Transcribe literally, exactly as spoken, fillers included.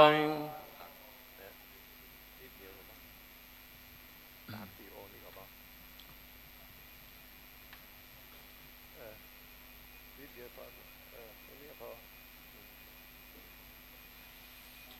นิดเดียวพอ